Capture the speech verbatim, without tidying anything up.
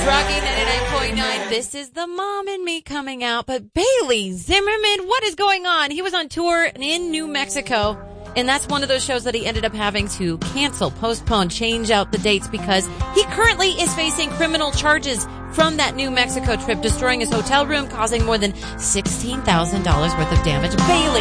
Rocky ninety-nine point nine. This is the mom in me coming out. But Bailey Zimmerman, what is going on? He was on tour in New Mexico, and that's one of those shows that he ended up having to cancel, postpone, change out the dates because he currently is facing criminal charges from that New Mexico trip, destroying his hotel room, causing more than sixteen thousand dollars worth of damage. Bailey